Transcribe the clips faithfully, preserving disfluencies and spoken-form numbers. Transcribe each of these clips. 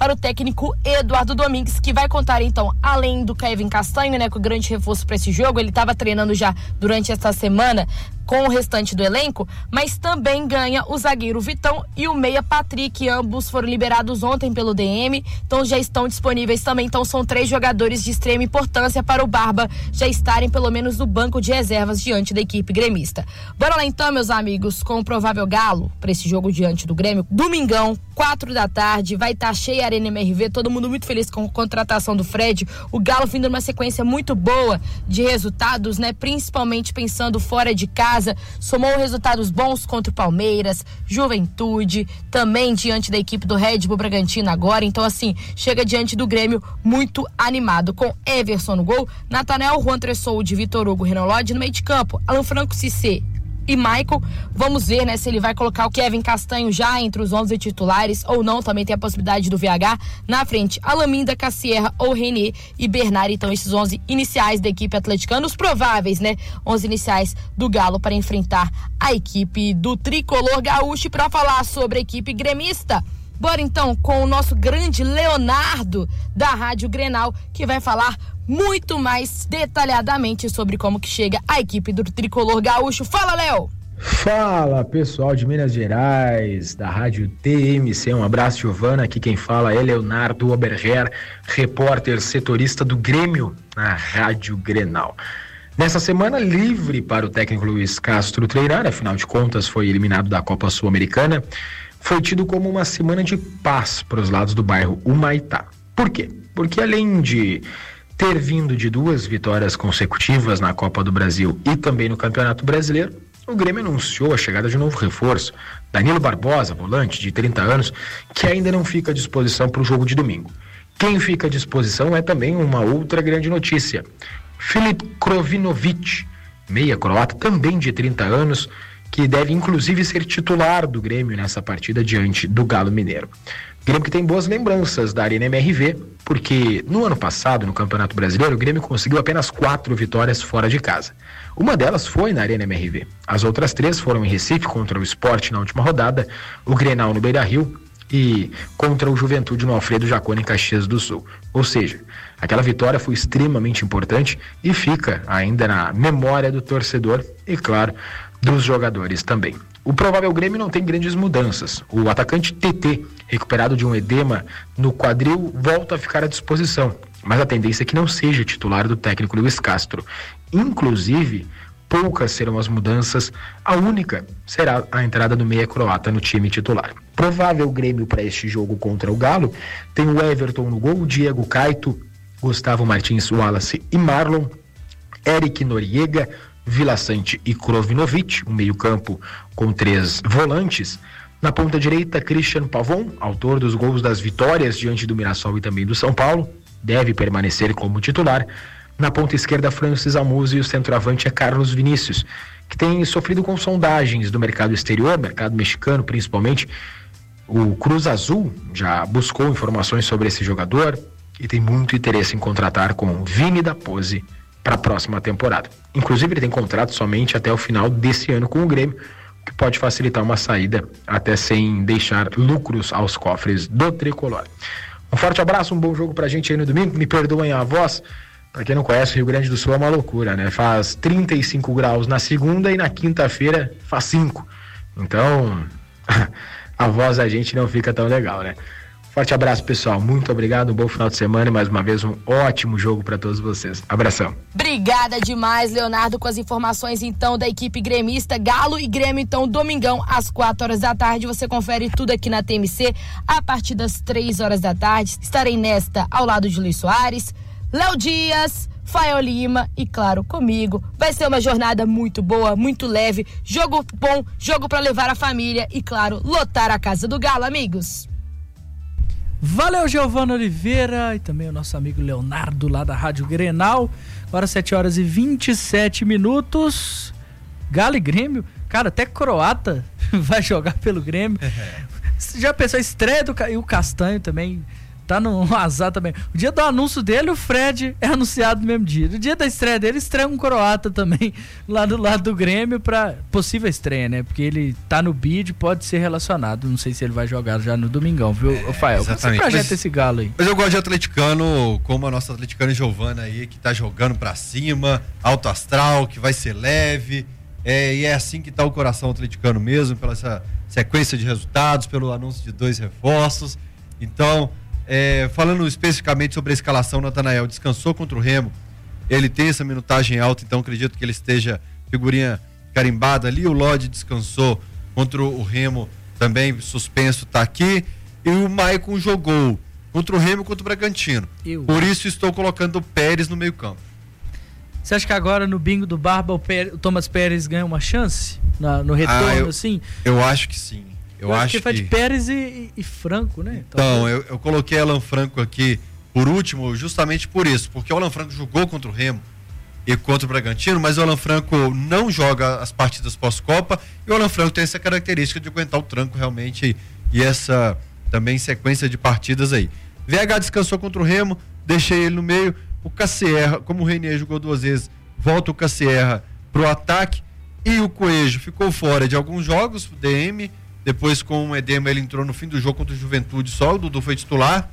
para o técnico Eduardo Domingues, que vai contar então, além do Kevin Castanho, né, com o grande reforço para esse jogo. Ele estava treinando já durante esta semana com o restante do elenco, mas também ganha o zagueiro Vitão e o meia Patrick. Ambos foram liberados ontem pelo D M, então já estão disponíveis também. Então são três jogadores de extrema importância para o Barba já estarem pelo menos no banco de reservas diante da equipe gremista. Bora lá então, meus amigos, com o provável Galo para esse jogo diante do Grêmio. Domingão, quatro da tarde, vai estar cheia a Arena M R V, todo mundo muito feliz com a contratação do Fred. O Galo vindo numa sequência muito boa de resultados, né? Principalmente pensando fora de casa. Somou resultados bons contra o Palmeiras, Juventude, também diante da equipe do Red Bull Bragantino agora. Então, assim, chega diante do Grêmio muito animado, com Everson no gol, Nathanael, Juan Tressoldi, Vitor Hugo, Renan Lodge no meio de campo, Alan Franco, Cissé e Michael. Vamos ver, né, se ele vai colocar o Kevin Castanho já entre os onze titulares ou não. Também tem a possibilidade do V H na frente, Alaminda, Cassierra ou René e Bernard. Então esses onze iniciais da equipe atleticana, os prováveis, né, onze iniciais do Galo para enfrentar a equipe do tricolor gaúcho. Para falar sobre a equipe gremista, bora então com o nosso grande Leonardo da Rádio Grenal, que vai falar muito mais detalhadamente sobre como que chega a equipe do tricolor gaúcho. Fala, Léo! Fala, pessoal de Minas Gerais, da Rádio T M C, um abraço, Giovana. Aqui quem fala é Leonardo Oberger, repórter setorista do Grêmio na Rádio Grenal. Nessa semana livre para o técnico Luiz Castro treinar, afinal de contas foi eliminado da Copa Sul-Americana, foi tido como uma semana de paz para os lados do bairro Humaitá. Por quê? Porque além de ter vindo de duas vitórias consecutivas na Copa do Brasil e também no Campeonato Brasileiro, o Grêmio anunciou a chegada de um novo reforço, Danilo Barbosa, volante de trinta anos, que ainda não fica à disposição para o jogo de domingo. Quem fica à disposição é também uma outra grande notícia, Filip Krovinovic, meia croata, também de trinta anos, que deve inclusive ser titular do Grêmio nessa partida diante do Galo Mineiro. Grêmio que tem boas lembranças da Arena M R V, porque no ano passado, no Campeonato Brasileiro, o Grêmio conseguiu apenas quatro vitórias fora de casa. Uma delas foi na Arena M R V. As outras três foram em Recife contra o Sport na última rodada, o Grenal no Beira-Rio e contra o Juventude no Alfredo Jaconi em Caxias do Sul. Ou seja, aquela vitória foi extremamente importante e fica ainda na memória do torcedor e, claro, dos jogadores também. O provável Grêmio não tem grandes mudanças. O atacante T T, recuperado de um edema no quadril, volta a ficar à disposição, mas a tendência é que não seja titular do técnico Luiz Castro. Inclusive, poucas serão as mudanças, a única será a entrada do meia croata no time titular. Provável Grêmio para este jogo contra o Galo tem o Everton no gol, Diego Caito, Gustavo Martins, Wallace e Marlon, Eric Noriega, Vila Sante e Krovinovic, um meio-campo com três volantes. Na ponta direita, Christian Pavon, autor dos gols das vitórias diante do Mirassol e também do São Paulo, deve permanecer como titular. Na ponta esquerda, Francis Almuzi, e o centroavante é Carlos Vinícius, que tem sofrido com sondagens do mercado exterior, mercado mexicano principalmente. O Cruz Azul já buscou informações sobre esse jogador e tem muito interesse em contratar com Vini da Pose para a próxima temporada. Inclusive, ele tem contrato somente até o final desse ano com o Grêmio, que pode facilitar uma saída até sem deixar lucros aos cofres do tricolor. Um forte abraço, um bom jogo pra gente aí no domingo. Me perdoem a voz, pra quem não conhece, o Rio Grande do Sul é uma loucura, né? Faz trinta e cinco graus na segunda e na quinta-feira faz cinco. Então, a voz da gente não fica tão legal, né? Forte abraço, pessoal. Muito obrigado, um bom final de semana e mais uma vez um ótimo jogo para todos vocês. Abração. Obrigada demais, Leonardo, com as informações então da equipe gremista. Galo e Grêmio, então, domingão às quatro horas da tarde. Você confere tudo aqui na T M C a partir das três horas da tarde. Estarei nesta ao lado de Luiz Soares, Léo Dias, Fael Lima e, claro, comigo. Vai ser uma jornada muito boa, muito leve. Jogo bom, jogo para levar a família e, claro, lotar a casa do Galo, amigos. Valeu, Giovana Oliveira e também o nosso amigo Leonardo lá da Rádio Grenal. Agora sete horas e vinte e sete minutos. Galo e Grêmio, cara, até croata vai jogar pelo Grêmio. Você já pensou, a estreia do e o Castanho também Tá num azar também. O dia do anúncio dele, o Fred é anunciado no mesmo dia. No dia da estreia dele, estreia um croata também lá do lado do Grêmio pra possível estreia, né? Porque ele tá no bid, pode ser relacionado. Não sei se ele vai jogar já no domingão, viu, é, Rafael? Como você projeta mas, esse galo aí? Mas eu gosto de atleticano, como a nossa atleticana Giovana aí, que tá jogando pra cima, alto astral, que vai ser leve. É, e é assim que tá o coração atleticano mesmo, pela essa sequência de resultados, pelo anúncio de dois reforços. Então... É, falando especificamente sobre a escalação, Natanael descansou contra o Remo, ele tem essa minutagem alta, então acredito que ele esteja figurinha carimbada ali. O Lodi descansou contra o Remo, também suspenso, tá aqui, e o Maicon jogou contra o Remo e contra o Bragantino. Eu. Por isso estou colocando o Pérez no meio campo. Você acha que agora no bingo do Barba o, Pérez, o Thomas Pérez ganha uma chance na, no retorno, ah, eu, assim? Eu acho que sim. Eu, eu acho que foi de Pérez e, e, e Franco, né? Então, eu, eu coloquei Alan Franco aqui por último, justamente por isso, porque o Alan Franco jogou contra o Remo e contra o Bragantino, mas o Alan Franco não joga as partidas pós-Copa, e o Alan Franco tem essa característica de aguentar o tranco realmente, e, e essa também sequência de partidas aí. V H descansou contra o Remo, deixei ele no meio. O Cassierra, como o Reinier jogou duas vezes, volta o Cassierra pro ataque, e o Coelho ficou fora de alguns jogos, o D M. Depois, com o edema, ele entrou no fim do jogo contra o Juventude só, o Dudu foi titular,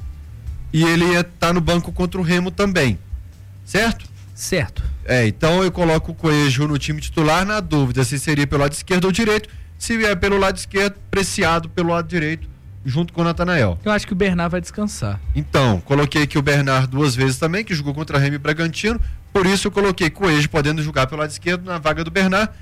e ele ia estar no banco contra o Remo também, certo? Certo. É, então eu coloco o Coelho no time titular, na dúvida se seria pelo lado esquerdo ou direito. Se vier pelo lado esquerdo, preciado pelo lado direito, junto com o Natanael. Eu acho que o Bernard vai descansar. Então, coloquei aqui o Bernard duas vezes também, que jogou contra Remo e Bragantino, por isso eu coloquei Coelho podendo jogar pelo lado esquerdo na vaga do Bernard,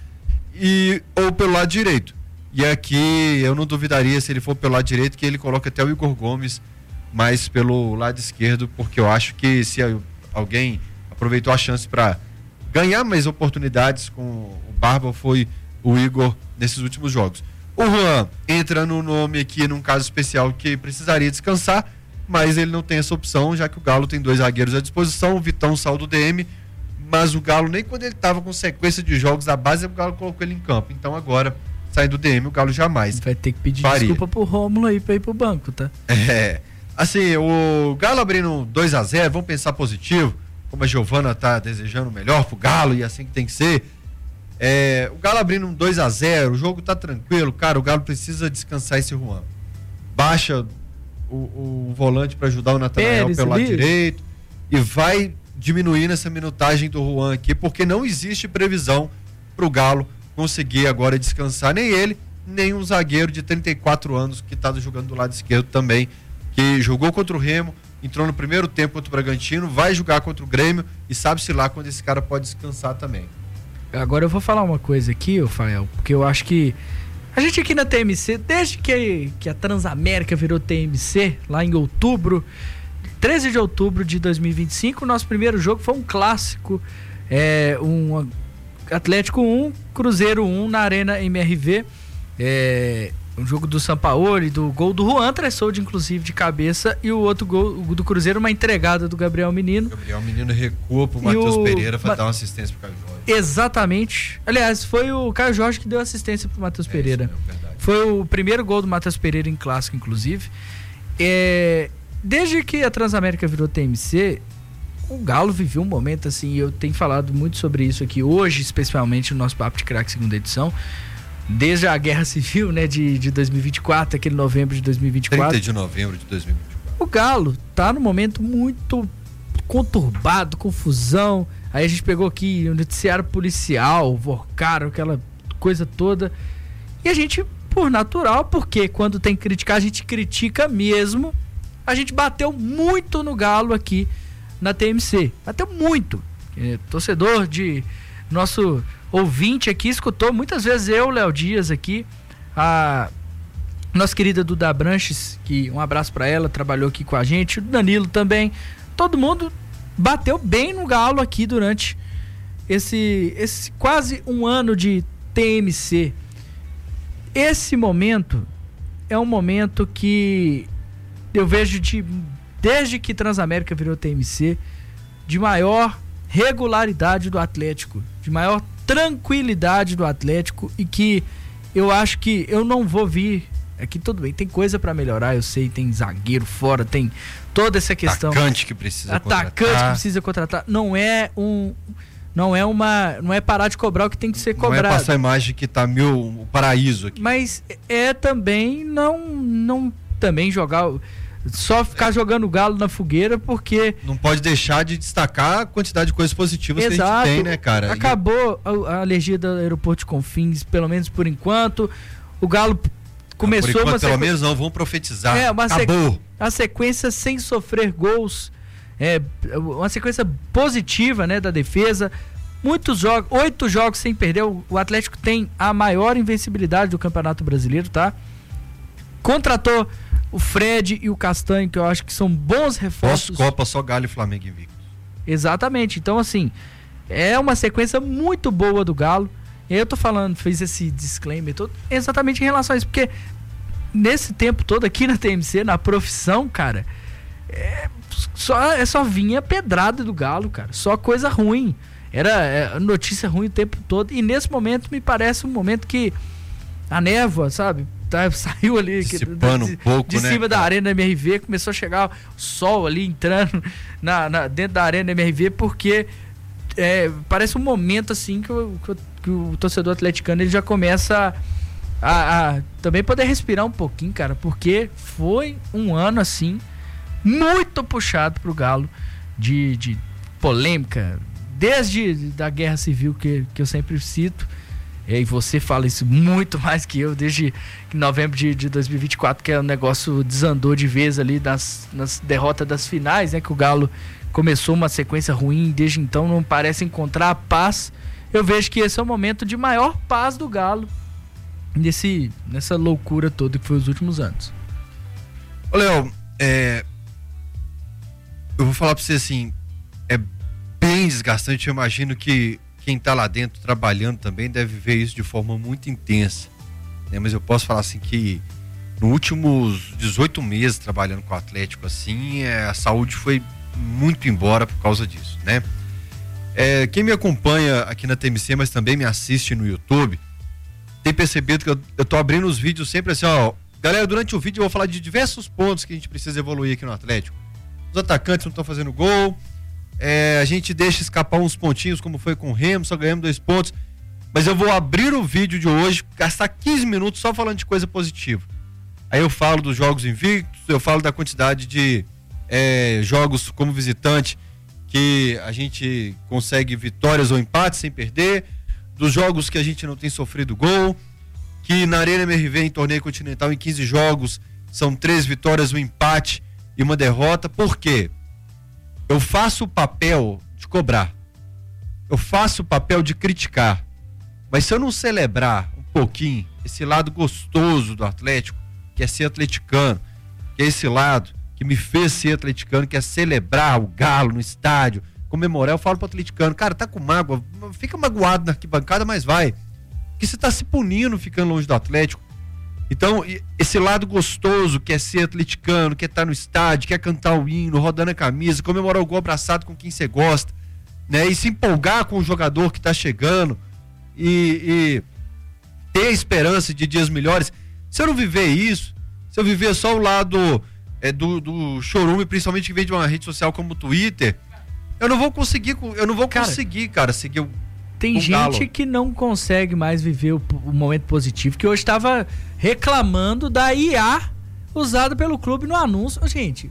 e, ou pelo lado direito. E aqui eu não duvidaria, se ele for pelo lado direito, que ele coloca até o Igor Gomes mais pelo lado esquerdo, porque eu acho que se alguém aproveitou a chance para ganhar mais oportunidades com o Barba, foi o Igor nesses últimos jogos. O Juan entra no nome aqui num caso especial que precisaria descansar, mas ele não tem essa opção, já que o Galo tem dois zagueiros à disposição, o Vitão saiu do D M, mas o Galo nem quando ele estava com sequência de jogos da base, o Galo colocou ele em campo. Então agora sair do D M, o Galo jamais vai ter que pedir faria. Desculpa pro Rômulo aí pra ir pro banco, tá? É, assim, o Galo abrindo dois a zero, vamos pensar positivo, como a Giovana tá desejando o melhor pro Galo e assim que tem que ser. É, o Galo abrindo um dois a zero, o jogo tá tranquilo, cara, o Galo precisa descansar esse Juan. Baixa o, o volante para ajudar o Natanael pelo lado direito e vai diminuindo essa minutagem do Juan aqui, porque não existe previsão pro Galo conseguir agora descansar, nem ele, nem um zagueiro de trinta e quatro anos que está jogando do lado esquerdo também, que jogou contra o Remo, entrou no primeiro tempo contra o Bragantino, vai jogar contra o Grêmio e sabe-se lá quando esse cara pode descansar também. Agora eu vou falar uma coisa aqui, Rafael, porque eu acho que a gente aqui na T M C, desde que, que a Transamérica virou T M C, lá em outubro, treze de outubro de dois mil e vinte e cinco, o nosso primeiro jogo foi um clássico, é, um Atlético um, Cruzeiro um na Arena M R V. É, um jogo do Sampaoli, do gol do Juan Tressoldi, inclusive, de cabeça, e o outro gol do Cruzeiro, uma entregada do Gabriel Menino. Gabriel Menino recua pro Matheus o... Pereira para Ma... dar uma assistência pro Caio Jorge. Exatamente. Aliás, foi o Caio Jorge que deu assistência pro Matheus é Pereira. Isso, é verdade. Foi o primeiro gol do Matheus Pereira em clássico, inclusive. É... Desde que a Transamérica virou T M C, o Galo viveu um momento assim, eu tenho falado muito sobre isso aqui hoje, especialmente no nosso Papo de Craque segunda edição, desde a Guerra Civil, né, de, de dois mil e vinte e quatro, aquele novembro de dois mil e vinte e quatro. trinta de novembro de dois mil e vinte e quatro. O Galo tá num momento muito conturbado, confusão. Aí a gente pegou aqui o noticiário policial, Vorcaro, aquela coisa toda. E a gente, por natural, porque quando tem que criticar, a gente critica mesmo. A gente bateu muito no Galo aqui na T M C, bateu muito. É, torcedor de nosso ouvinte aqui escutou muitas vezes eu, Léo Dias aqui, a nossa querida Duda Branches, que um abraço para ela, trabalhou aqui com a gente, o Danilo também, todo mundo bateu bem no Galo aqui durante esse, esse quase um ano de T M C. Esse momento é um momento que eu vejo de desde que Transamérica virou T M C, de maior regularidade do Atlético, de maior tranquilidade do Atlético, e que eu acho que eu não vou vir Aqui tudo bem, tem coisa pra melhorar, eu sei, tem zagueiro fora, tem toda essa questão. Atacante que precisa Atacante contratar. que precisa contratar. Não é um... Não é uma... Não é parar de cobrar o que tem que ser cobrado. Não é passar a imagem que tá meu o paraíso aqui. Mas é também não... não também jogar... Só ficar é. jogando o Galo na fogueira, porque... Não pode deixar de destacar a quantidade de coisas positivas Exato. que a gente tem, né, cara? Acabou a, a alergia do aeroporto de Confins, pelo menos por enquanto. O Galo começou... Por enquanto, uma pelo sequ... menos não, vamos profetizar. É, uma Acabou. Sequ... A sequência sem sofrer gols. É, uma sequência positiva, né, da defesa. Muitos jogos, oito jogos sem perder. O, o Atlético tem a maior invencibilidade do Campeonato Brasileiro, tá? Contratou o Fred e o Castanho, que eu acho que são bons reforços. Pós-Copa, só Galo e Flamengo invictos. Exatamente. Então, assim, é uma sequência muito boa do Galo. E aí eu tô falando, fez esse disclaimer todo, exatamente em relação a isso, porque nesse tempo todo aqui na T M C, na profissão, cara, é só, é só vinha pedrada do Galo, cara. Só coisa ruim. Era é, notícia ruim o tempo todo. E nesse momento me parece um momento que a névoa, sabe? Tá, saiu ali que, da, de, um pouco, de né, cima da cara? Arena M R V, começou a chegar o sol ali entrando na, na, dentro da Arena M R V, porque é, parece um momento assim que o, que, o, que o torcedor atleticano ele já começa a, a, a também poder respirar um pouquinho, cara, porque foi um ano assim muito puxado pro Galo de, de polêmica, desde da Guerra Civil que, que eu sempre cito. E você fala isso muito mais que eu, desde novembro de, de dois mil e vinte e quatro, que é o negócio desandou de vez ali nas, nas derrotas das finais, né? Que o Galo começou uma sequência ruim, desde então não parece encontrar a paz. Eu vejo que esse é o momento de maior paz do Galo nesse, nessa loucura toda que foi os últimos anos. Ô, Léo, é... eu vou falar pra você assim, é bem desgastante, eu imagino que quem tá lá dentro trabalhando também deve ver isso de forma muito intensa, né? Mas eu posso falar assim que nos últimos dezoito meses trabalhando com o Atlético assim, é, a saúde foi muito embora por causa disso, né? É, quem me acompanha aqui na T M C, mas também me assiste no YouTube, tem percebido que eu, eu tô abrindo os vídeos sempre assim, ó, galera, durante o vídeo eu vou falar de diversos pontos que a gente precisa evoluir aqui no Atlético. Os atacantes não estão fazendo gol, É, a gente deixa escapar uns pontinhos, como foi com o Remo, só ganhamos dois pontos. Mas eu vou abrir o vídeo de hoje, gastar quinze minutos só falando de coisa positiva. Aí eu falo dos jogos invictos, eu falo da quantidade de é, jogos como visitante que a gente consegue vitórias ou empates sem perder, dos jogos que a gente não tem sofrido gol, que na Arena M R V em torneio continental em quinze jogos são três vitórias, um empate e uma derrota. Por quê? Eu faço o papel de cobrar, eu faço o papel de criticar, mas se eu não celebrar um pouquinho esse lado gostoso do Atlético, que é ser atleticano, que é esse lado que me fez ser atleticano, que é celebrar o Galo no estádio, comemorar, eu falo pro atleticano, cara, tá com mágoa, fica magoado na arquibancada, mas vai, porque você tá se punindo ficando longe do Atlético. Então, esse lado gostoso que é ser atleticano, que é estar no estádio, que é cantar o hino, rodando a camisa, comemorar o gol abraçado com quem você gosta, né? E se empolgar com o jogador que está chegando e, e ter esperança de dias melhores. Se eu não viver isso, se eu viver só o lado é, do, do chorume, principalmente que vem de uma rede social como o Twitter, eu não vou conseguir, eu não vou cara, conseguir, cara, seguir o Tem gente Galo. Que não consegue mais viver o, o momento positivo, que hoje estava reclamando da I A usada pelo clube no anúncio. Gente,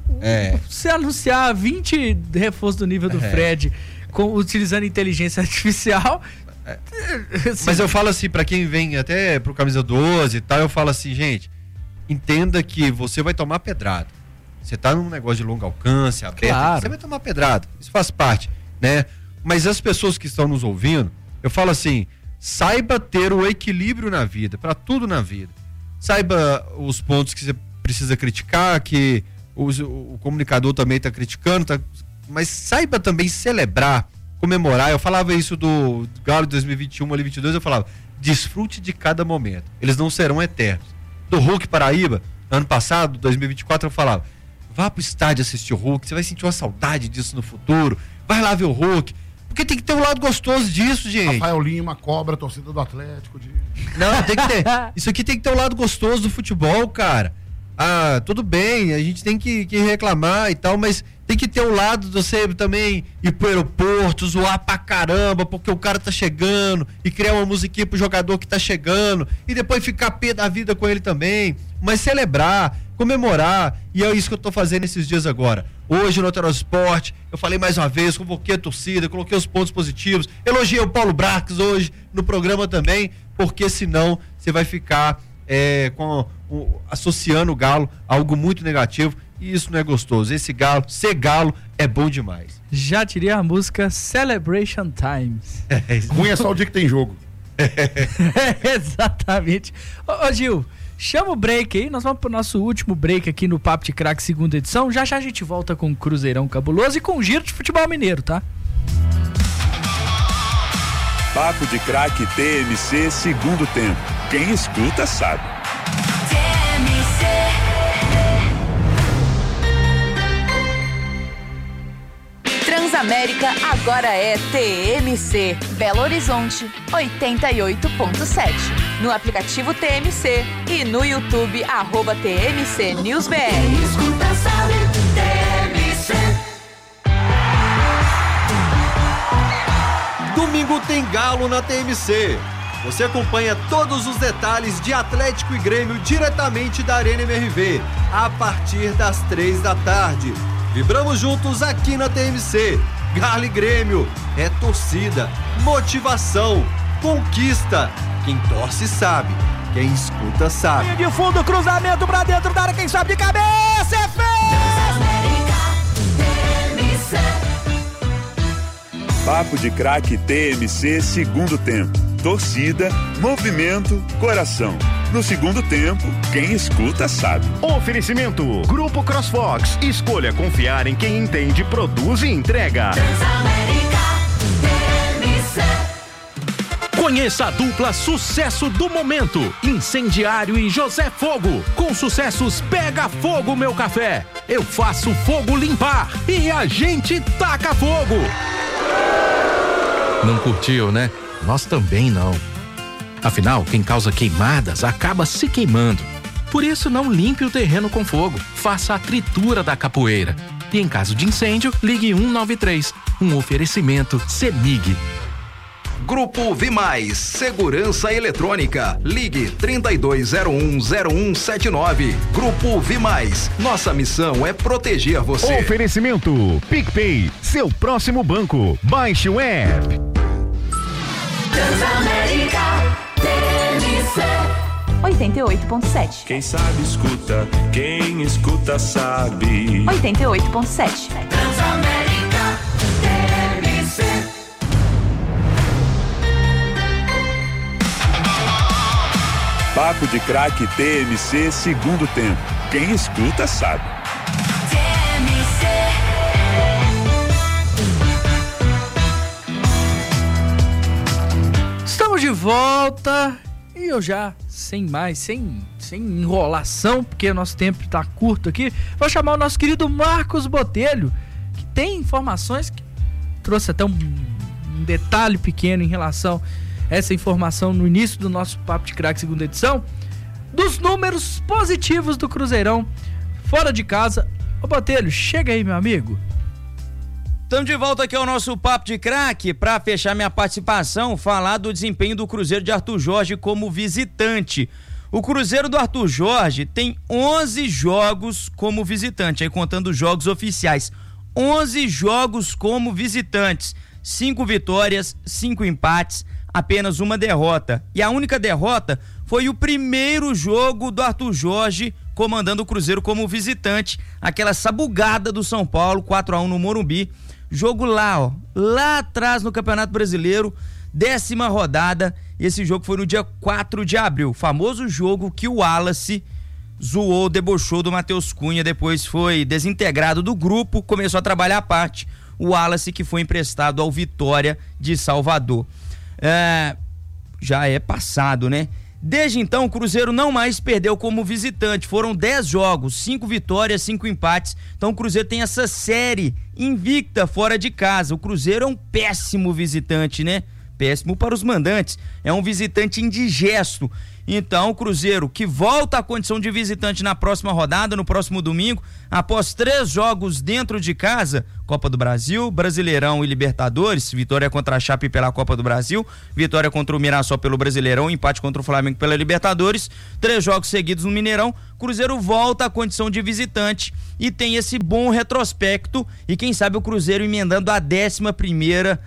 é. se anunciar vinte reforços do nível do é. Fred com, utilizando inteligência artificial... É. Assim, mas eu falo assim, pra quem vem até pro Camisa doze e tal, eu falo assim, gente, entenda que você vai tomar pedrada. Você tá num negócio de longo alcance, aberto, claro. Você vai tomar pedrada. Isso faz parte, né? Mas as pessoas que estão nos ouvindo, eu falo assim, saiba ter o equilíbrio na vida, para tudo na vida. Saiba os pontos que você precisa criticar, que o, o comunicador também está criticando, tá, mas saiba também celebrar, comemorar. Eu falava isso do, do Galo de dois mil e vinte e um, dois mil e vinte e dois, eu falava, desfrute de cada momento, eles não serão eternos. Do Hulk Paraíba, ano passado, dois mil e vinte e quatro, eu falava, vá pro estádio assistir o Hulk, você vai sentir uma saudade disso no futuro, vai lá ver o Hulk. Por Porque tem que ter um lado gostoso disso, gente. Rafael Lima, cobra, torcida do Atlético. De... Não, tem que ter. Isso aqui tem que ter um lado gostoso do futebol, cara. Ah, tudo bem, a gente tem que, que reclamar e tal, mas tem que ter um lado de você também ir pro aeroporto, zoar pra caramba, porque o cara tá chegando, e criar uma musiquinha pro jogador que tá chegando, e depois ficar pé da vida com ele também, mas celebrar, comemorar, e é isso que eu tô fazendo esses dias agora. Hoje no Alterosa Esporte, eu falei mais uma vez, convoquei a torcida, coloquei os pontos positivos, elogiei o Paulo Brax hoje no programa também, porque senão você vai ficar é, com, um, associando o Galo a algo muito negativo, e isso não é gostoso. Esse Galo, ser Galo, é bom demais. Já tirei a música Celebration Times. É, ruim é só o dia que tem jogo. É, exatamente. Ô, ô Gil, chama o break aí, nós vamos pro nosso último break aqui no Papo de Craque segunda edição. Já já a gente volta com o Cruzeirão Cabuloso e com o giro de futebol mineiro, tá? Papo de Craque T M C segundo tempo. Quem escuta sabe. T M C. Transamérica agora é T M C. Belo Horizonte, oitenta e oito ponto sete. No aplicativo T M C e no YouTube, arroba T M C News B R. Quem escuta sabe, T M C. Domingo tem Galo na T M C. Você acompanha todos os detalhes de Atlético e Grêmio diretamente da Arena M R V, a partir das três da tarde. Vibramos juntos aqui na T M C. Galo e Grêmio é torcida, motivação, conquista. Quem torce sabe, quem escuta sabe. De fundo, cruzamento pra dentro da área, quem sabe de cabeça é Papo de Craque T M C segundo tempo. Torcida, movimento, coração. No segundo tempo, quem escuta sabe. Oferecimento Grupo CrossFox. Escolha confiar em quem entende, produz e entrega. Transamérica T M C. Conheça a dupla sucesso do momento, Incendiário e José Fogo. Com sucessos Pega Fogo Meu Café, Eu Faço Fogo Limpar e A Gente Taca Fogo. Não curtiu, né? Nós também não. Afinal, quem causa queimadas acaba se queimando. Por isso, não limpe o terreno com fogo. Faça a tritura da capoeira. E em caso de incêndio, ligue um nove três. Um oferecimento CEMIG. Grupo Vimais, Segurança Eletrônica. Ligue trinta e dois zero um zero um sete nove. Grupo Vimais. Nossa missão é proteger você. Oferecimento PicPay, seu próximo banco. Baixe o app. Transamérica T M C oitenta e oito ponto sete. Quem sabe escuta, quem escuta sabe. oitenta e oito ponto sete. Transamérica T M C. Papo de Craque T M C segundo tempo. Quem escuta sabe. T M C. Estamos de volta e eu já, sem mais, sem, sem enrolação, porque nosso tempo está curto aqui, vou chamar o nosso querido Marcos Botelho, que tem informações, que trouxe até um, um detalhe pequeno em relação a essa informação no início do nosso Papo de Craque segunda edição, dos números positivos do Cruzeirão fora de casa. Ô Botelho, chega aí, meu amigo. Estamos de volta aqui ao nosso Papo de Craque para fechar minha participação, falar do desempenho do Cruzeiro de Arthur Jorge como visitante. O Cruzeiro do Arthur Jorge tem onze jogos como visitante, aí contando os jogos oficiais. onze jogos como visitantes, cinco vitórias, cinco empates, apenas uma derrota. E a única derrota foi o primeiro jogo do Arthur Jorge comandando o Cruzeiro como visitante, aquela sabugada do São Paulo, quatro a um no Morumbi. Jogo lá, ó, lá atrás no Campeonato Brasileiro, décima rodada. Esse jogo foi no dia quatro de abril, famoso jogo que o Wallace zoou, debochou do Matheus Cunha, depois foi desintegrado do grupo, começou a trabalhar à parte. O Wallace, que foi emprestado ao Vitória de Salvador. É, já é passado, né? Desde então, o Cruzeiro não mais perdeu como visitante. Foram dez jogos, cinco vitórias, cinco empates. Então o Cruzeiro tem essa série invicta fora de casa. O Cruzeiro é um péssimo visitante, né? Péssimo para os mandantes. É um visitante indigesto. Então, o Cruzeiro, que volta à condição de visitante na próxima rodada, no próximo domingo, após três jogos dentro de casa, Copa do Brasil, Brasileirão e Libertadores, vitória contra a Chape pela Copa do Brasil, vitória contra o Mirassol pelo Brasileirão, empate contra o Flamengo pela Libertadores, três jogos seguidos no Mineirão, Cruzeiro volta à condição de visitante e tem esse bom retrospecto e quem sabe o Cruzeiro emendando a décima primeira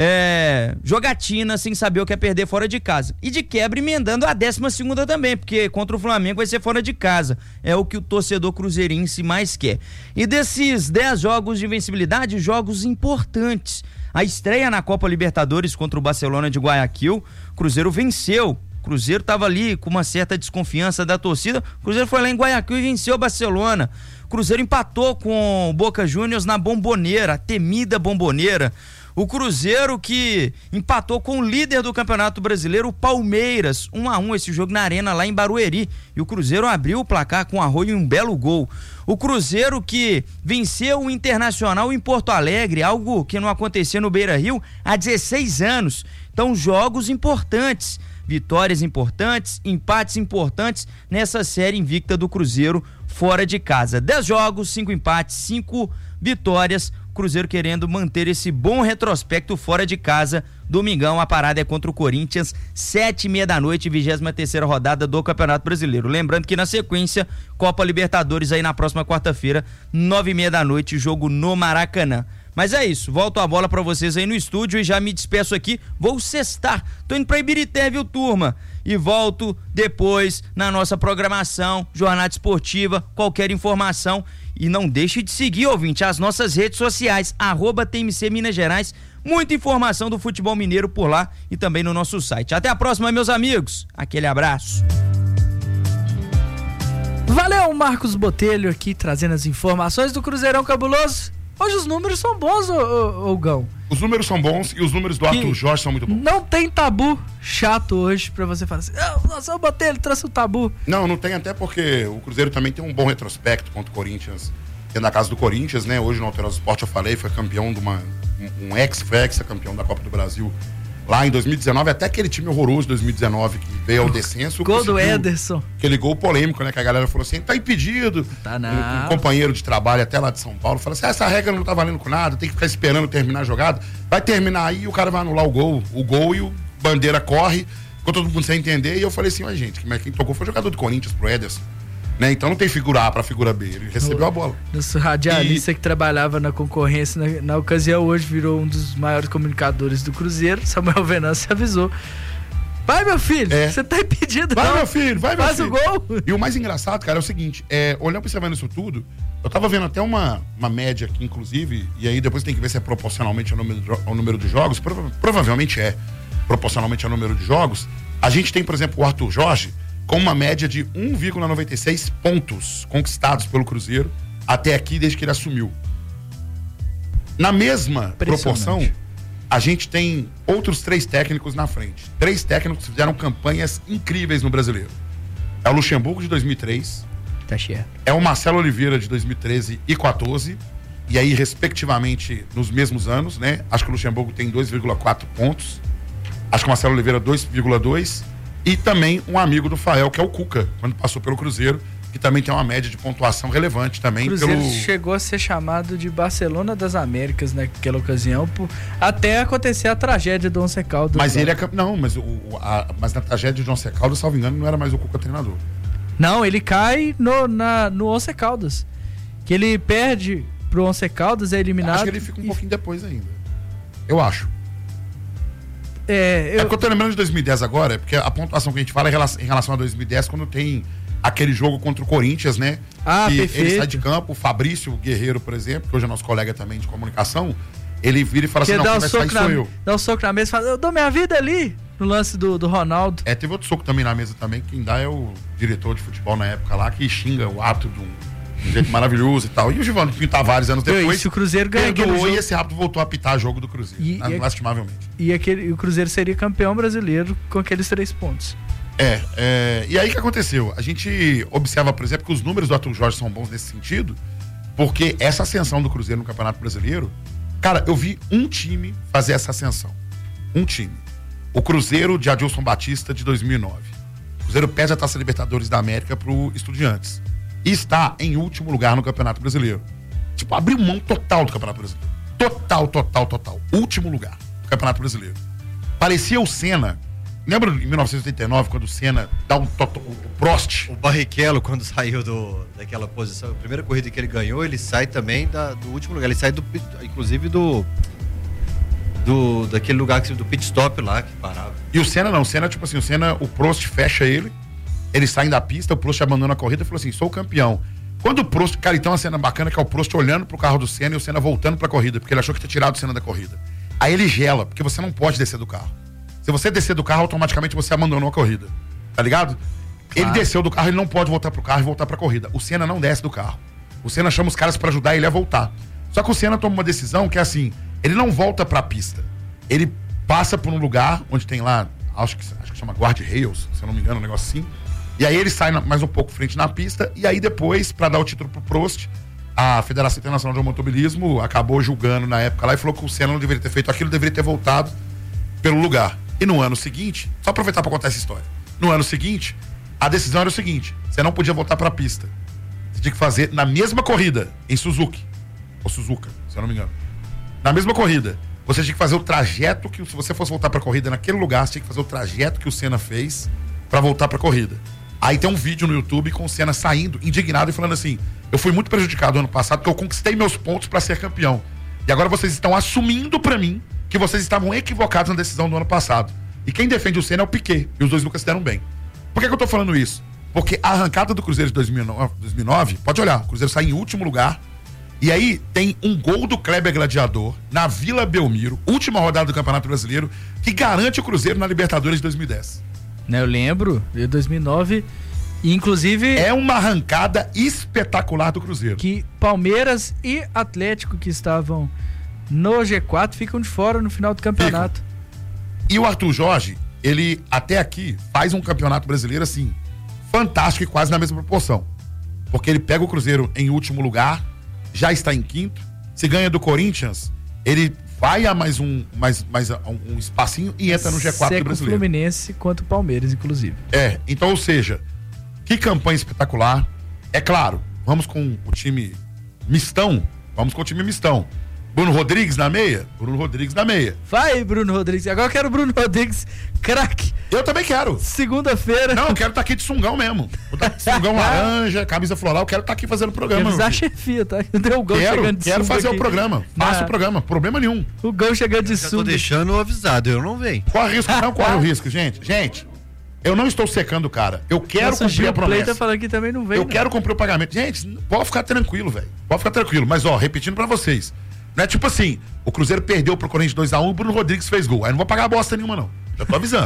É, jogatina sem saber o que é perder fora de casa. E de quebra emendando a décima segunda também, porque contra o Flamengo vai ser fora de casa. É o que o torcedor cruzeirense mais quer. E desses dez jogos de invencibilidade, jogos importantes. A estreia na Copa Libertadores contra o Barcelona de Guayaquil, Cruzeiro venceu. Cruzeiro estava ali com uma certa desconfiança da torcida. Cruzeiro foi lá em Guayaquil e venceu o Barcelona. Cruzeiro empatou com o Boca Juniors na Bomboneira, a temida Bomboneira. O Cruzeiro que empatou com o líder do Campeonato Brasileiro, o Palmeiras, um a um, esse jogo na Arena lá em Barueri. E o Cruzeiro abriu o placar com Arroio e um belo gol. O Cruzeiro que venceu o Internacional em Porto Alegre, algo que não acontecia no Beira-Rio há dezesseis anos. Então, jogos importantes, vitórias importantes, empates importantes nessa série invicta do Cruzeiro fora de casa. dez jogos, cinco empates, cinco vitórias. Cruzeiro querendo manter esse bom retrospecto fora de casa. Domingão, a parada é contra o Corinthians, sete e meia da noite, vigésima terceira rodada do Campeonato Brasileiro. Lembrando que na sequência, Copa Libertadores aí na próxima quarta-feira, nove e meia da noite, jogo no Maracanã. Mas é isso, volto a bola pra vocês aí no estúdio e já me despeço aqui, vou sextar, tô indo pra Ibirité, viu, turma? E volto depois na nossa programação, jornada esportiva, qualquer informação. E não deixe de seguir, ouvinte, as nossas redes sociais, arroba T M C Minas Gerais, muita informação do futebol mineiro por lá e também no nosso site. Até a próxima, meus amigos, aquele abraço. Valeu, Marcos Botelho aqui trazendo as informações do Cruzeirão Cabuloso. Hoje os números são bons, ô, ô, ô Gão. Os números são bons e os números do Arthur Jorge são muito bons. Não tem tabu chato hoje pra você falar assim, oh, nossa, o Botelho trouxe o tabu. Não, não tem, até porque o Cruzeiro também tem um bom retrospecto contra o Corinthians, dentro da casa do Corinthians, né? Hoje no Alterosa Esporte eu falei, foi campeão de uma, um, um ex, foi ex-campeão da Copa do Brasil lá em dois mil e dezenove, até aquele time horroroso de dois mil e dezenove que veio ao descenso. Gol do Ederson. Aquele gol polêmico, né? Que a galera falou assim, tá impedido. Tá não. Um, um companheiro de trabalho até lá de São Paulo falou assim, ah, essa regra não tá valendo com nada, tem que ficar esperando terminar a jogada. Vai terminar aí e o cara vai anular o gol, o gol e o Bandeira corre, ficou todo mundo sem entender. E eu falei assim, mas gente, mas quem tocou foi o jogador do Corinthians pro Ederson. Né? Então não tem figura A pra figura B, ele recebeu a bola. Nosso radialista e... que trabalhava na concorrência na, na ocasião, hoje virou um dos maiores comunicadores do Cruzeiro, Samuel Venâncio avisou. Vai, meu filho, você é. tá impedido. Vai, não. meu filho, vai, meu Faz filho. Faz o gol. E o mais engraçado, cara, é o seguinte, é, olhando pra isso tudo, eu tava vendo até uma, uma média aqui, inclusive, e aí depois tem que ver se é proporcionalmente ao número, ao número de jogos, prova, provavelmente é proporcionalmente ao número de jogos. A gente tem, por exemplo, o Arthur Jorge, com uma média de um vírgula noventa e seis pontos conquistados pelo Cruzeiro até aqui, desde que ele assumiu. Na mesma proporção, a gente tem outros três técnicos na frente. Três técnicos que fizeram campanhas incríveis no Brasileiro. É o Luxemburgo de dois mil e três. Tá cheio. É o Marcelo Oliveira de dois mil e treze e quatorze. E aí, respectivamente, nos mesmos anos, né? Acho que o Luxemburgo tem dois vírgula quatro pontos. Acho que o Marcelo Oliveira dois vírgula dois. E também um amigo do Fael, que é o Cuca, quando passou pelo Cruzeiro, que também tem uma média de pontuação relevante também. O Cruzeiro pelo... chegou a ser chamado de Barcelona das Américas naquela ocasião, por... até acontecer a tragédia do Once Caldas. Mas lá. ele é... Não, mas, o, a... mas na tragédia do Once Caldas, salvo engano, não era mais o Cuca treinador. Não, ele cai no, na, no Once Caldas. Que ele perde pro Once Caldas, é eliminado. Acho que ele fica um e... pouquinho depois ainda. Eu acho. É, eu... é porque eu tô lembrando de dois mil e dez agora, porque a pontuação que a gente fala é em relação a dois mil e dez, quando tem aquele jogo contra o Corinthians, né? Ah, que perfeito. Ele sai de campo, o Fabrício Guerreiro, por exemplo, que hoje é nosso colega também de comunicação, ele vira e fala que assim, não, quem vai sair sou na, eu. Dá um soco na mesa e fala, eu dou minha vida ali, no lance do, do Ronaldo. É, teve outro soco também na mesa também, quem dá é o diretor de futebol na época lá, que xinga o ato de um, de um jeito maravilhoso e tal. E o Givanni Pinto Tavares, anos depois, isso, o Cruzeiro ganhou perdoou e esse rápido voltou a apitar jogo do Cruzeiro, e, lastimavelmente. E aquele, o Cruzeiro seria campeão brasileiro com aqueles três pontos. É, é, e aí o que aconteceu? A gente observa, por exemplo, que os números do Arthur Jorge são bons nesse sentido, porque essa ascensão do Cruzeiro no Campeonato Brasileiro, cara, eu vi um time fazer essa ascensão. Um time. O Cruzeiro de Adilson Batista de dois mil e nove. O Cruzeiro perde a Taça Libertadores da América pro Estudiantes. E está em último lugar no Campeonato Brasileiro. Tipo, abriu mão total do Campeonato Brasileiro. Total, total, total. Último lugar do Campeonato Brasileiro. Parecia o Senna. Lembra em mil novecentos e oitenta e nove, quando o Senna dá um toto, o Prost? O Barrichello, quando saiu do, daquela posição, a primeira corrida que ele ganhou, ele sai também da, do último lugar. Ele sai, do, inclusive, do, do daquele lugar que, do pit stop lá, que parava. E o Senna não. O Senna, tipo assim, o Senna, o Prost fecha ele, eles saem da pista, o Prost abandona a corrida e falou assim, sou o campeão. Quando o Prost, cara, então uma cena bacana que é o Prost olhando pro carro do Senna e o Senna voltando pra corrida, porque ele achou que tinha tirado o Senna da corrida. Aí ele gela, porque você não pode descer do carro. Se você descer do carro, automaticamente você abandonou a corrida. Tá ligado? Claro. Ele desceu do carro, ele não pode voltar pro carro e voltar pra corrida. O Senna não desce do carro. O Senna chama os caras pra ajudar ele a voltar. Só que o Senna toma uma decisão que é assim, ele não volta pra pista. Ele passa por um lugar onde tem lá, acho que, acho que chama guard rails, se eu não me engano, um negócio assim. E aí ele sai na, mais um pouco frente na pista, e aí depois, pra dar o título pro Prost, a Federação Internacional de Automobilismo acabou julgando na época lá e falou que o Senna não deveria ter feito aquilo, deveria ter voltado pelo lugar. E no ano seguinte, só aproveitar para contar essa história. No ano seguinte, a decisão era o seguinte: você não podia voltar para a pista. Você tinha que fazer na mesma corrida, em Suzuki, ou Suzuka, se eu não me engano. Na mesma corrida, você tinha que fazer o trajeto que, se você fosse voltar para a corrida naquele lugar, você tinha que fazer o trajeto que o Senna fez para voltar para a corrida. Aí tem um vídeo no YouTube com o Senna saindo, indignado e falando assim: eu fui muito prejudicado ano passado porque eu conquistei meus pontos para ser campeão. E agora vocês estão assumindo para mim que vocês estavam equivocados na decisão do ano passado. E quem defende o Senna é o Piquet. E os dois nunca se deram bem. Por que, que eu tô falando isso? Porque a arrancada do Cruzeiro de dois mil e nove, pode olhar, o Cruzeiro sai em último lugar. E aí tem um gol do Kleber Gladiador na Vila Belmiro, última rodada do Campeonato Brasileiro, que garante o Cruzeiro na Libertadores de dois mil e dez. Né, eu lembro, de dois mil e nove, e inclusive... É uma arrancada espetacular do Cruzeiro. Que Palmeiras e Atlético, que estavam no G quatro, ficam de fora no final do campeonato. Ficam. E o Arthur Jorge, ele até aqui faz um campeonato brasileiro assim, fantástico e quase na mesma proporção. Porque ele pega o Cruzeiro em último lugar, já está em quinto, se ganha do Corinthians, ele vai a mais um, mais, mais um, um espacinho e entra no G quatro do brasileiro. O Fluminense quanto o Palmeiras, inclusive. É, então, ou seja, que campanha espetacular. É claro, vamos com o time mistão, vamos com o time mistão. Bruno Rodrigues na meia? Bruno Rodrigues na meia. Vai, Bruno Rodrigues. Agora eu quero o Bruno Rodrigues, craque. Eu também quero. Segunda-feira. Não, eu quero estar tá aqui de sungão mesmo. Tá sungão laranja, camisa floral, eu quero estar tá aqui fazendo o programa. Quero a chefia, tá? Deu o gol quero, chegando de Quero fazer aqui. o programa. Faço o programa, problema nenhum. O gol chegando de sunga. sunga. Tô deixando avisado, eu não venho. Corre risco, não corre o risco, gente. Gente, eu não estou secando o cara. Eu quero Nossa, cumprir a promessa. Tá falando que também não vem, eu não. quero cumprir o pagamento. Gente, pode ficar tranquilo, velho. Pode ficar tranquilo. Mas, ó, repetindo pra vocês. Não é tipo assim, o Cruzeiro perdeu pro Corinthians dois a um e o Bruno Rodrigues fez gol. Aí não vou pagar bosta nenhuma, não. Já tô avisando.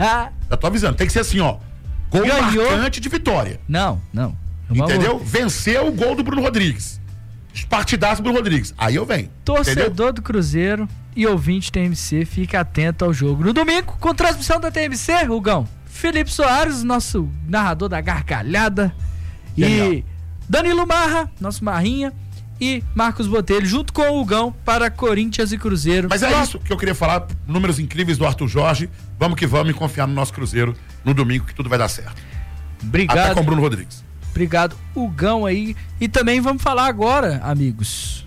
Já tô avisando. Tem que ser assim, ó. Gol Ganhou. marcante de vitória. Não, não. Entendeu? Venceu o gol do Bruno Rodrigues. Partidaço do Bruno Rodrigues. Aí eu venho. Torcedor entendeu? do Cruzeiro e ouvinte T M C, fica atento ao jogo. No domingo, com transmissão da T M C, Rugão, Felipe Soares, nosso narrador da gargalhada. Genial. E Danilo Marra, nosso Marrinha. E Marcos Botelho, junto com o Hugão, para Corinthians e Cruzeiro. Mas é Só... isso que eu queria falar, números incríveis do Arthur Jorge. Vamos que vamos e confiar no nosso Cruzeiro no domingo, que tudo vai dar certo. Obrigado. Até com o Bruno Rodrigues. Obrigado, Hugão aí. E também vamos falar agora, amigos,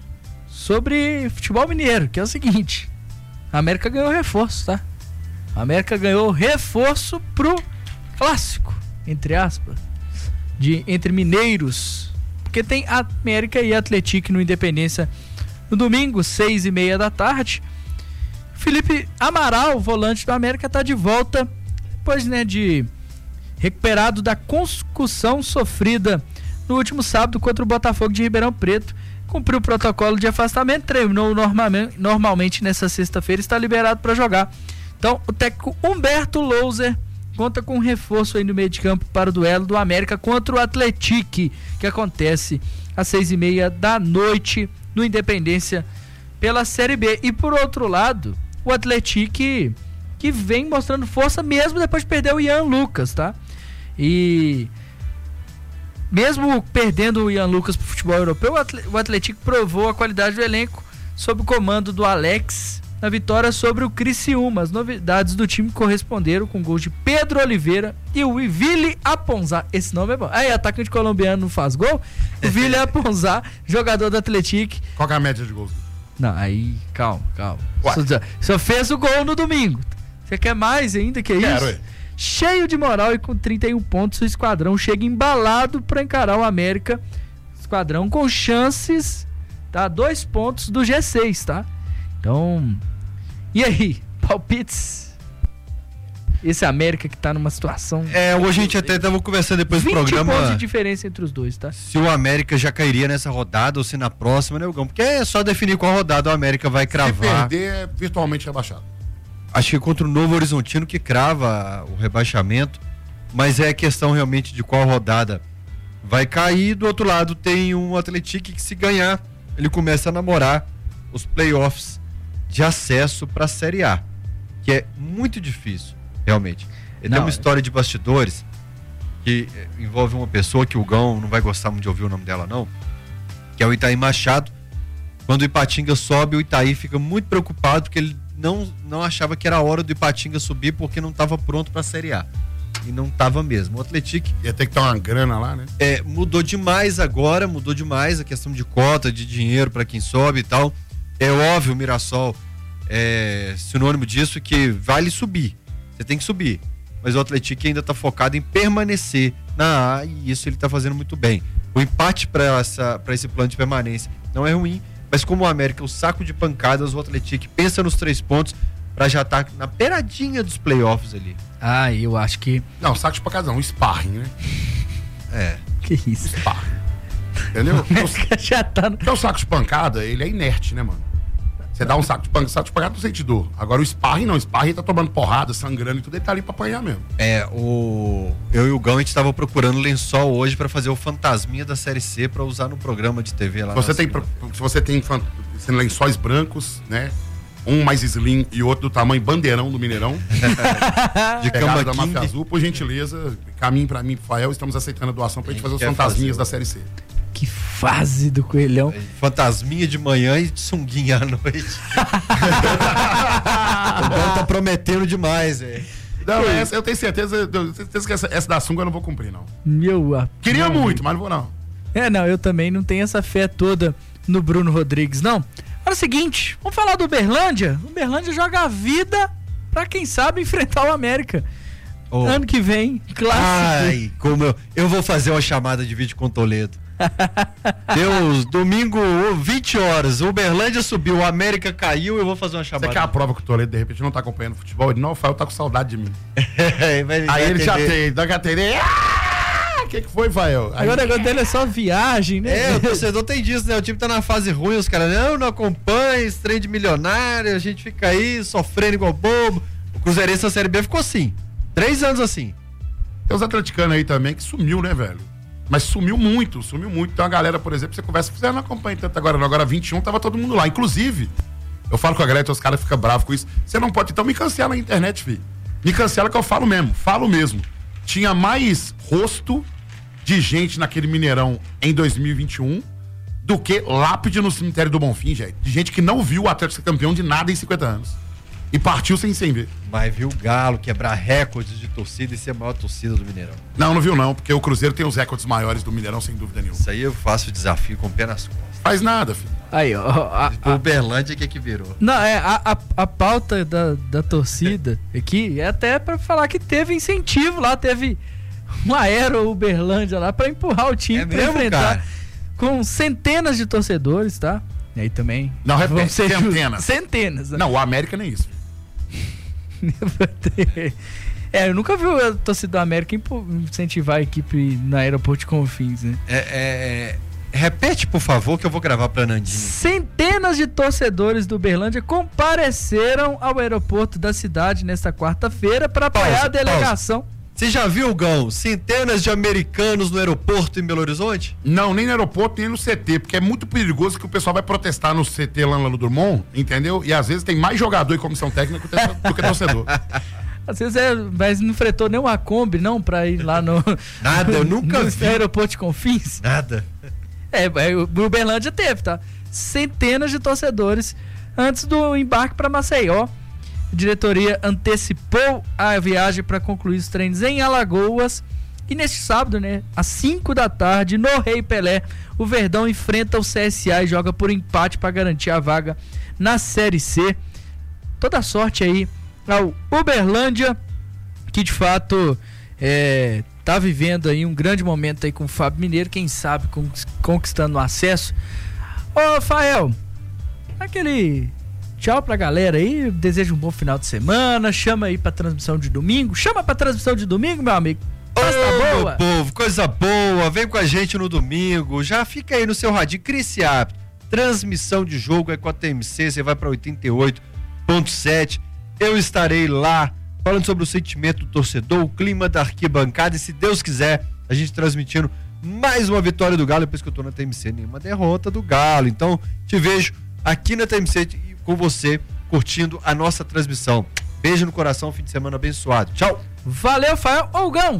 sobre futebol mineiro, que é o seguinte: a América ganhou reforço, tá? A América ganhou reforço pro clássico, entre aspas, de, entre mineiros. Porque tem América e Atlético no Independência no domingo, seis e meia da tarde. Felipe Amaral, volante do América, tá de volta depois, né, de recuperado da concussão sofrida no último sábado contra o Botafogo de Ribeirão Preto. Cumpriu o protocolo de afastamento, treinou normalmente, normalmente nessa sexta-feira, está liberado para jogar. Então, o técnico Humberto Louser conta com um reforço aí no meio de campo para o duelo do América contra o Atlético, que acontece às seis e meia da noite no Independência pela Série B. E por outro lado, o Atlético, que que vem mostrando força mesmo depois de perder o Ian Lucas, tá? E mesmo perdendo o Ian Lucas pro futebol europeu, o Atlético provou a qualidade do elenco sob o comando do Alex na vitória sobre o Criciúma. As novidades do time corresponderam com gols de Pedro Oliveira e o Willy Aponzá. Esse nome é bom. Aí, atacante colombiano não faz gol? O Willy Aponzá, jogador do Atlético. Qual que é a média de gols? Não, aí, calma, calma. Só, só fez o gol no domingo. Você quer mais ainda que isso? Quero, ué. Cheio de moral e com trinta e um pontos, o esquadrão chega embalado para encarar o América. Esquadrão com chances, tá? Dois pontos do G seis, tá? Então, e aí? Palpites? Esse América que tá numa situação... É, hoje a gente até tava conversando depois do programa... vinte pontos de diferença entre os dois, tá? Se o América já cairia nessa rodada ou se na próxima, né, Gão? Porque é só definir qual rodada o América vai cravar. Se perder, é virtualmente rebaixado. Acho que contra o Novo Horizontino que crava o rebaixamento, mas é a questão realmente de qual rodada vai cair. Do outro lado tem um Atlético que, se ganhar, ele começa a namorar os playoffs de acesso para a Série A, que é muito difícil, realmente. Ele tem uma história de bastidores que envolve uma pessoa que o Gão não vai gostar muito de ouvir o nome dela, não, que é o Itaí Machado. Quando o Ipatinga sobe, o Itaí fica muito preocupado porque ele não, não achava que era a hora do Ipatinga subir porque não estava pronto para a Série A. E não estava mesmo. O Atlético ia ter que ter uma grana lá, né? É, mudou demais agora, mudou demais a questão de cota, de dinheiro para quem sobe e tal. É óbvio, o Mirassol é sinônimo disso, que vale subir. Você tem que subir. Mas o Atlético ainda está focado em permanecer na A, e isso ele está fazendo muito bem. O empate para esse plano de permanência não é ruim, mas como o América é o saco de pancadas, o Atlético pensa nos três pontos para já estar tá na beiradinha dos playoffs ali. Ah, eu acho que... Não, saco de pancadas não, um sparring, né? É. Que isso? Sparring. Entendeu? O já tá no... Então o saco de pancada, ele é inerte, né, mano? Você dá um saco de pancada, saco de pancada não sente dor. Agora o sparring não, o sparring tá tomando porrada, sangrando e tudo, ele tá ali pra apanhar mesmo. É, o... eu e o Gão, a gente tava procurando lençol hoje pra fazer o fantasminha da Série C pra usar no programa de T V lá. Você tem, se você tem fan... lençóis brancos, né? Um mais slim e outro do tamanho bandeirão do Mineirão. De cama da Máfia Azul, por gentileza, caminhe pra mim, Fael, estamos aceitando a doação pra gente fazer os fantasminhas fazer, da Série C. Que fase do Coelhão. Fantasminha de manhã e sunguinha à noite. O Gão tá prometendo demais, velho. Não, essa, eu tenho certeza, eu tenho certeza que essa, essa da sunga eu não vou cumprir, não. Meu a... Queria não, muito, mas não vou, não. É, não, eu também não tenho essa fé toda no Bruno Rodrigues, não. Olha o seguinte, vamos falar do Uberlândia. O Uberlândia joga a vida pra, quem sabe, enfrentar o América. Oh. Ano que vem, clássico. Ai, como eu, eu vou fazer uma chamada de vídeo com o Toledo. Deus, domingo, vinte horas, o Uberlândia subiu, o América caiu, eu vou fazer uma chamada. Você quer a prova que o Toledo, de repente, não tá acompanhando o futebol? Ele não, o Fael tá com saudade de mim. Vai, Aí ele já tem, dá que atender. O que que foi, Fael? Agora o negócio dele é só viagem, né? É, o torcedor tem disso, né? O time tá na fase ruim, os caras, não, não acompanha, esse trem de milionário, a gente fica aí sofrendo igual bobo. O Cruzeirense na Série B ficou assim, três anos assim. Tem os atleticanos aí também que sumiu, né, velho? Mas sumiu muito, sumiu muito. Tem uma galera, por exemplo, você conversa, você não acompanha tanto agora, não. Agora vinte e um tava todo mundo lá. Inclusive, eu falo com a galera, então os caras ficam bravos com isso. Você não pode, então me cancela na internet, filho. Me cancela que eu falo mesmo, falo mesmo. Tinha mais rosto de gente naquele Mineirão em dois mil e vinte e um do que lápide no cemitério do Bonfim, gente. De gente que não viu o Atlético ser campeão de nada em cinquenta anos. E partiu sem, sem ver. Mas viu o Galo quebrar recordes de torcida e ser a maior torcida do Mineirão. Não, não viu não, porque o Cruzeiro tem os recordes maiores do Mineirão, sem dúvida nenhuma. Isso aí eu faço o desafio com o pé nas costas. Faz nada, filho. Aí, ó. A, a, Uberlândia que é que virou. Não, é, a, a, a pauta da, da torcida aqui é até pra falar que teve incentivo lá, teve um aero Uberlândia lá pra empurrar o time, é pra mesmo, enfrentar cara? Com centenas de torcedores, tá? E aí também... Não, repete, centenas. Centenas. Né? Não, o América nem isso. É, eu nunca vi a torcida do América incentivar a equipe na Aeroporto de Confins, né? É, é, é, repete, por favor, que eu vou gravar pra Nandinho. Centenas de torcedores do Uberlândia compareceram ao aeroporto da cidade nesta quarta-feira para apoiar pausa, a delegação. Pausa. Você já viu, Gão, centenas de americanos no aeroporto em Belo Horizonte? Não, nem no aeroporto, nem no C T, porque é muito perigoso que o pessoal vai protestar no C T lá no Drummond, entendeu? E às vezes tem mais jogador e comissão técnica do que torcedor. Às vezes é, mas não fretou nem uma Kombi, não, pra ir lá no... Nada, eu nunca no vi. aeroporto de Confins. Nada. É, o Uberlândia teve, tá? Centenas de torcedores antes do embarque para Maceió. A diretoria antecipou a viagem para concluir os treinos em Alagoas. E neste sábado, né, às cinco da tarde, no Rei Pelé, o Verdão enfrenta o C S A e joga por empate para garantir a vaga na Série C. Toda sorte aí ao Uberlândia, que de fato é, tá vivendo aí um grande momento aí com o Fábio Mineiro, quem sabe conquistando o acesso. Ô, Fael, aquele tchau pra galera aí, desejo um bom final de semana, chama aí pra transmissão de domingo, chama pra transmissão de domingo, meu amigo. Coisa Ô, boa. meu povo, coisa boa, vem com a gente no domingo, já fica aí no seu radinho, cria esse hábito, transmissão de jogo é com a T M C, você vai pra oitenta e oito ponto sete, eu estarei lá, falando sobre o sentimento do torcedor, o clima da arquibancada e, se Deus quiser, a gente transmitindo mais uma vitória do Galo, depois que eu tô na T M C, nenhuma derrota do Galo. Então, te vejo aqui na T M C com você, curtindo a nossa transmissão. Beijo no coração, fim de semana abençoado. Tchau. Valeu, Fael. Ô, Gão,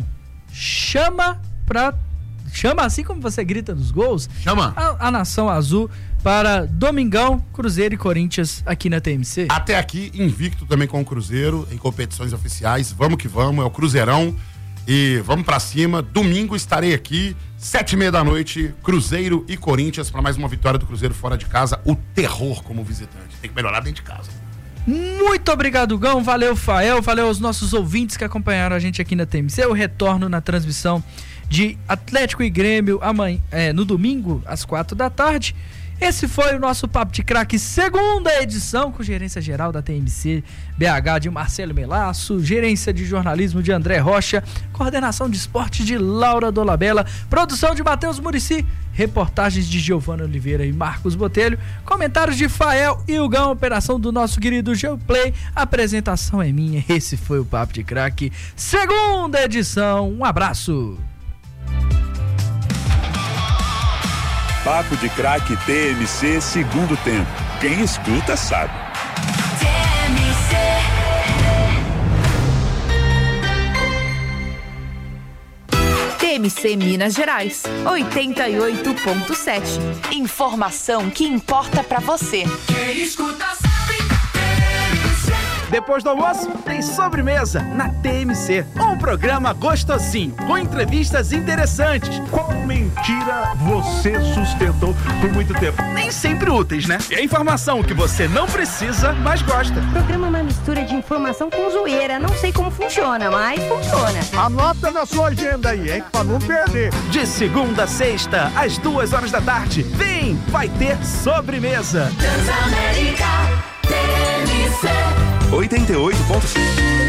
chama pra... Chama assim como você grita nos gols. Chama. A, a Nação Azul para Domingão, Cruzeiro e Corinthians aqui na T M C. Até aqui, invicto também com o Cruzeiro em competições oficiais. Vamos que vamos, é o Cruzeirão. E vamos pra cima. Domingo estarei aqui, sete e meia da noite, Cruzeiro e Corinthians, para mais uma vitória do Cruzeiro fora de casa. O terror como visitante. Tem que melhorar dentro de casa. Muito obrigado, Gão. Valeu, Fael. Valeu aos nossos ouvintes que acompanharam a gente aqui na T M C. Eu retorno na transmissão de Atlético e Grêmio amanhã, é, no domingo, às quatro da tarde. Esse foi o nosso Papo de Craque, segunda edição, com gerência geral da T M C B H de Marcelo Melasso, gerência de jornalismo de André Rocha, coordenação de esporte de Laura Dolabella, produção de Matheus Muricy, reportagens de Giovana Oliveira e Marcos Botelho, comentários de Fael e o Gão, operação do nosso querido Geoplay, apresentação é minha. Esse foi o Papo de Craque, segunda edição. Um abraço. Papo de Craque T M C, segundo tempo. Quem escuta sabe. T M C. T M C Minas Gerais, oitenta e oito ponto sete. Informação que importa pra você. Quem escuta sabe. Depois do almoço, tem sobremesa na T M C. Um programa gostosinho, com entrevistas interessantes. Qual mentira você sustentou por muito tempo? Nem sempre úteis, né? E a informação que você não precisa, mas gosta. O programa é uma mistura de informação com zoeira. Não sei como funciona, mas funciona. Anota na sua agenda aí, hein? Pra não perder. De segunda a sexta, às duas horas da tarde. Vem, vai ter sobremesa. Transamérica T M C oitenta e oito ponto cinco.